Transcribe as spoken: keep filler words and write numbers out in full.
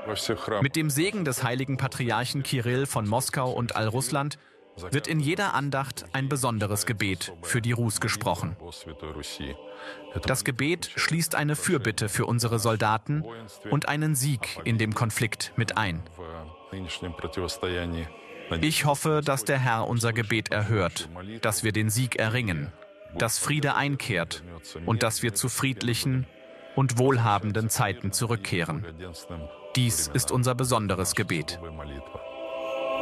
Mit dem Segen des heiligen Patriarchen Kirill von Moskau und Allrussland wird in jeder Andacht ein besonderes Gebet für die Rus gesprochen. Das Gebet schließt eine Fürbitte für unsere Soldaten und einen Sieg in dem Konflikt mit ein. Ich hoffe, dass der Herr unser Gebet erhört, dass wir den Sieg erringen, dass Friede einkehrt und dass wir zu friedlichen und wohlhabenden Zeiten zurückkehren. Dies ist unser besonderes Gebet.